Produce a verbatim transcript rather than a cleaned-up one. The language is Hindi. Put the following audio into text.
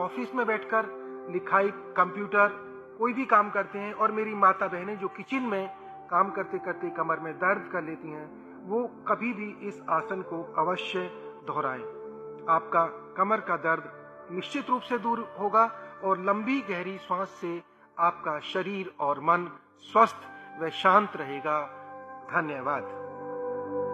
ऑफिस में बैठकर लिखाई, कंप्यूटर, कोई भी काम करते हैं, और मेरी माता बहनें जो किचन में काम करते करते कमर में दर्द कर लेती हैं, वो कभी भी इस आसन को अवश्य दोहराएं। आपका कमर का दर्द निश्चित रूप से दूर होगा और लंबी गहरी सांस से आपका शरीर और मन स्वस्थ व शांत रहेगा। धन्यवाद।